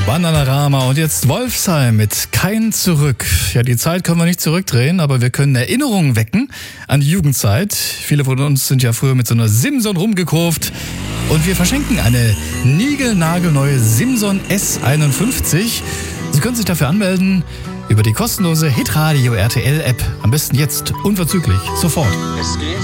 Bananarama und jetzt Wolfsheim mit Kein Zurück. Ja, die Zeit können wir nicht zurückdrehen, aber wir können Erinnerungen wecken an die Jugendzeit. Viele von uns sind ja früher mit so einer Simson rumgekurvt und wir verschenken eine niegelnagelneue Simson S51. Sie können sich dafür anmelden über die kostenlose Hitradio RTL App. Am besten jetzt, unverzüglich, sofort. Es geht